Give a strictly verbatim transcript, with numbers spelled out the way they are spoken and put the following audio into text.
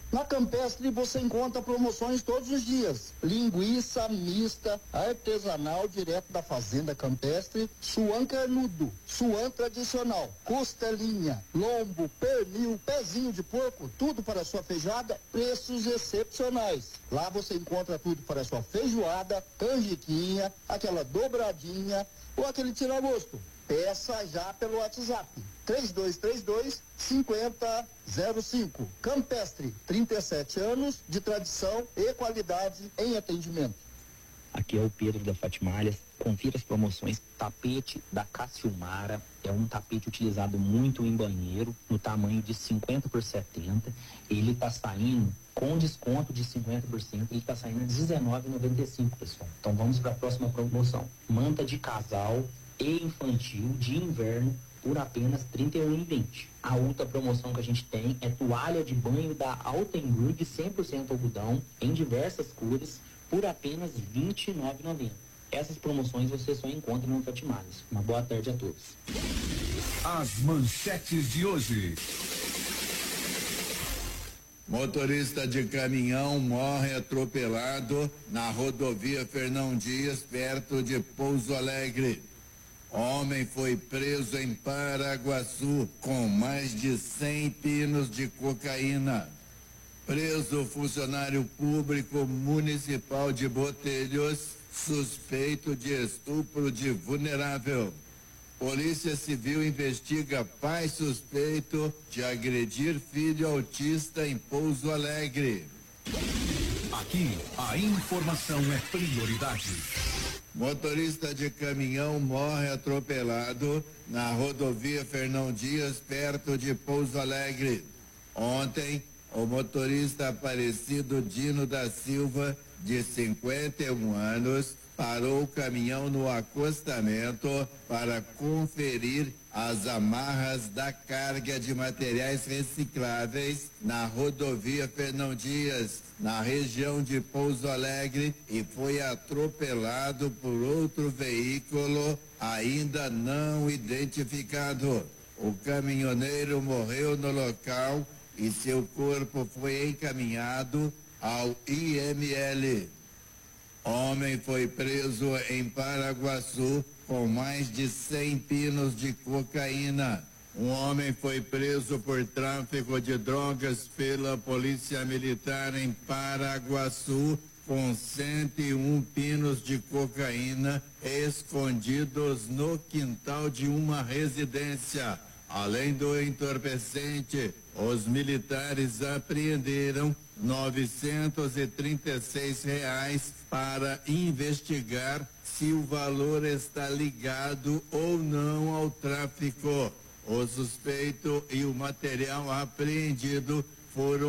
Na Campestre você encontra promoções todos os dias. Linguiça mista, artesanal, direto da fazenda Campestre, suan carnudo, suan tradicional, costelinha, lombo, pernil, pezinho de porco, tudo para a sua feijoada, preços excepcionais. Lá você encontra tudo para a sua feijoada, canjiquinha, aquela dobradinha ou aquele tira-gosto. Peça já pelo WhatsApp. três dois três dois, cinco zero zero cinco. Campestre, trinta e sete anos de tradição e qualidade em atendimento. Aqui é o Pedro da Fatimalhas. Confira as promoções. Tapete da Cassiumara. É um tapete utilizado muito em banheiro, no tamanho de cinquenta por setenta. Ele está saindo com desconto de cinquenta por cento. Ele está saindo dezenove reais e noventa e cinco centavos, pessoal. Então vamos para a próxima promoção. Manta de casal e infantil de inverno por apenas trinta e um reais e vinte centavos. A outra promoção que a gente tem é toalha de banho da Altenburg cem por cento algodão em diversas cores por apenas vinte e nove reais e noventa centavos. Essas promoções você só encontra no Fatimalhas. Uma boa tarde a todos. As manchetes de hoje. Motorista de caminhão morre atropelado na rodovia Fernão Dias, perto de Pouso Alegre. Homem foi preso em Paraguaçu com mais de cem pinos de cocaína. Preso funcionário público municipal de Botelhos, suspeito de estupro de vulnerável. Polícia Civil investiga pai suspeito de agredir filho autista em Pouso Alegre. Aqui, a informação é prioridade. Motorista de caminhão morre atropelado na rodovia Fernão Dias, perto de Pouso Alegre. Ontem, o motorista Aparecido Dino da Silva, de cinquenta e um anos, parou o caminhão no acostamento para conferir as amarras da carga de materiais recicláveis na rodovia Fernão Dias, na região de Pouso Alegre, e foi atropelado por outro veículo ainda não identificado. O caminhoneiro morreu no local e seu corpo foi encaminhado ao I M L. Homem foi preso em Paraguaçu com mais de cem pinos de cocaína. Um homem foi preso por tráfico de drogas pela Polícia Militar em Paraguaçu com cento e um pinos de cocaína escondidos no quintal de uma residência. Além do entorpecente, os militares apreenderam novecentos e trinta e seis reais para investigar se o valor está ligado ou não ao tráfico. O suspeito e o material apreendido foram